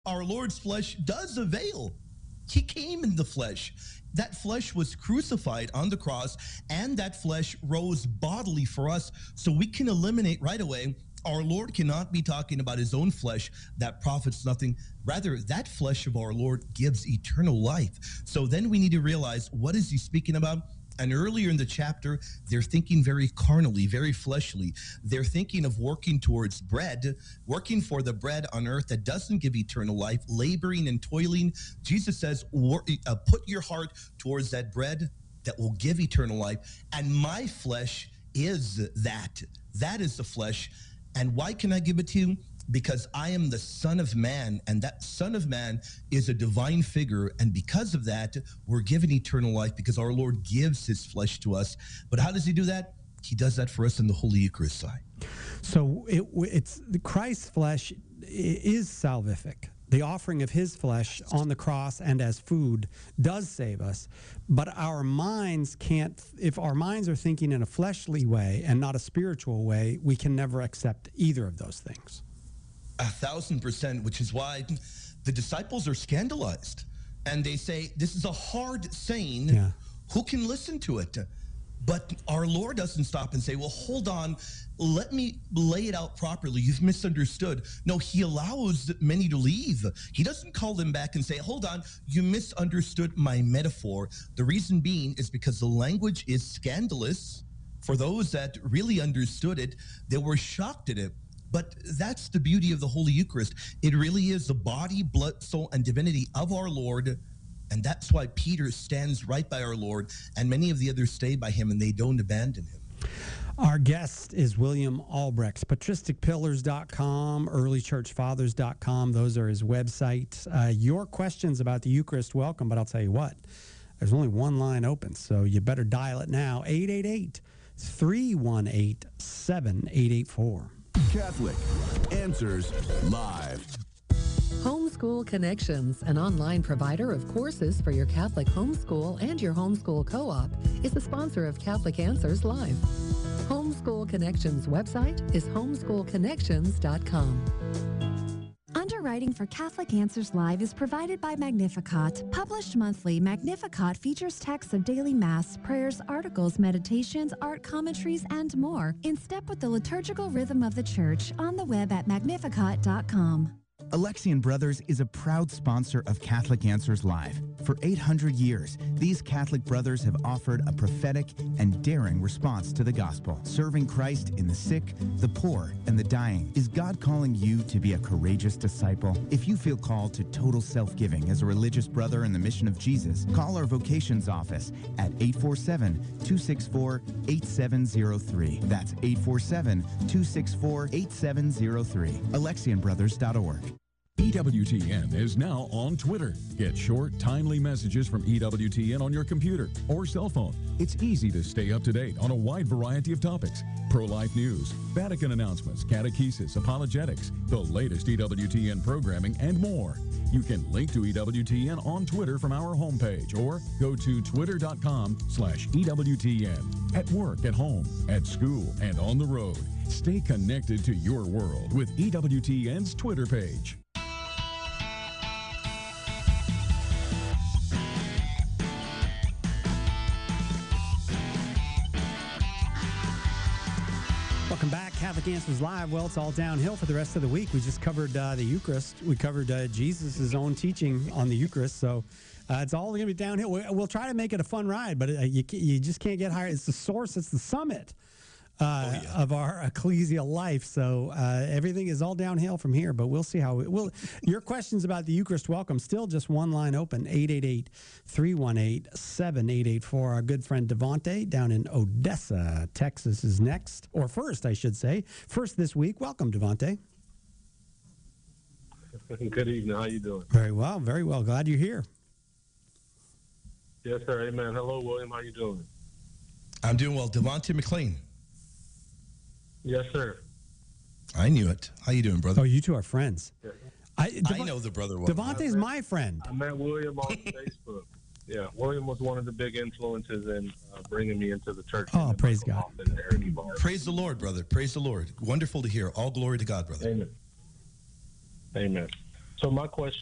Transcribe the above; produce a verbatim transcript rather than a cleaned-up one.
Our Lord's flesh does avail. He came in the flesh. That flesh was crucified on the cross, and that flesh rose bodily for us. So we can eliminate right away. Our Lord cannot be talking about his own flesh that profits nothing. Rather, that flesh of our Lord gives eternal life. So then we need to realize, what is he speaking about? And earlier in the chapter, they're thinking very carnally, very fleshly. They're thinking of working towards bread, working for the bread on earth that doesn't give eternal life, laboring and toiling. Jesus says, uh, put your heart towards that bread that will give eternal life. And my flesh is that. That is the flesh. And why can I give it to you? Because I am the Son of Man, and that Son of Man is a divine figure. And because of that, we're given eternal life because our Lord gives his flesh to us. But how does he do that? He does that for us in the Holy Eucharist side. So it, it's Christ's flesh is salvific. The offering of his flesh on the cross and as food does save us. But our minds can't, if our minds are thinking in a fleshly way and not a spiritual way, we can never accept either of those things. A thousand percent, which is why the disciples are scandalized. And they say, this is a hard saying. Yeah. Who can listen to it? But our Lord doesn't stop and say, well, hold on, let me lay it out properly. You've misunderstood. No, he allows many to leave. He doesn't call them back and say, hold on, you misunderstood my metaphor. The reason being is because the language is scandalous. For those that really understood it, they were shocked at it. But that's the beauty of the Holy Eucharist. It really is the body, blood, soul, and divinity of our Lord. And that's why Peter stands right by our Lord, and many of the others stay by him, and they don't abandon him. Our guest is William Albrecht, patristic pillars dot com, early church fathers dot com. Those are his websites. Uh, your questions about the Eucharist, welcome, but I'll tell you what, there's only one line open, so you better dial it now, eight eight eight, three one eight, seven eight eight four. Catholic Answers Live. Homeschool Connections, an online provider of courses for your Catholic homeschool and your homeschool co-op, is the sponsor of Catholic Answers Live. Homeschool Connections website is homeschool connections dot com. Underwriting for Catholic Answers Live is provided by Magnificat. Published monthly, Magnificat features texts of daily Mass, prayers, articles, meditations, art commentaries, and more in step with the liturgical rhythm of the Church on the web at magnificat dot com. Alexian Brothers is a proud sponsor of Catholic Answers Live. For eight hundred years, these Catholic brothers have offered a prophetic and daring response to the gospel, serving Christ in the sick, the poor, and the dying. Is God calling you to be a courageous disciple? If you feel called to total self-giving as a religious brother in the mission of Jesus, call our vocations office at eight four seven, two six four, eight seven zero three. That's eight four seven, two six four, eight seven zero three. Alexian Brothers dot org. E W T N is now on Twitter. Get short, timely messages from E W T N on your computer or cell phone. It's easy to stay up to date on a wide variety of topics. Pro-life news, Vatican announcements, catechesis, apologetics, the latest E W T N programming, and more. You can link to E W T N on Twitter from our homepage or go to twitter dot com slash E W T N. At work, at home, at school, and on the road. Stay connected to your world with E W T N's Twitter page. Welcome back, Catholic Answers Live. Well, it's all downhill for the rest of the week. We just covered uh, the Eucharist. We covered uh, Jesus' own teaching on the Eucharist. So uh, it's all going to be downhill. We, we'll try to make it a fun ride, but uh, you, you just can't get higher. It's the source. It's the summit uh, oh, yeah. of our ecclesial life. So uh, everything is all downhill from here, but we'll see how it will. Your questions about the Eucharist, welcome. Still just one line open, eight eight eight, three one eight, seven eight eight four. Our good friend Devontae down in Odessa, Texas is next, or first, I should say. First this week. Welcome, Devontae. Good evening. How you doing? Very well, very well. Glad you're here. Yes, sir. Amen. Hello, William. How you doing? I'm doing well. Devontae McLean. Yes, sir. I knew it. How you doing, brother? Oh, you two are friends. Yeah. I, Dev- I know the brother well. Devontae's my friend. I met William on Facebook. Yeah, William was one of the big influences in uh, bringing me into the church. Oh, praise God. Praise the Lord, brother. Praise the Lord. Wonderful to hear. All glory to God, brother. Amen. Amen. So my question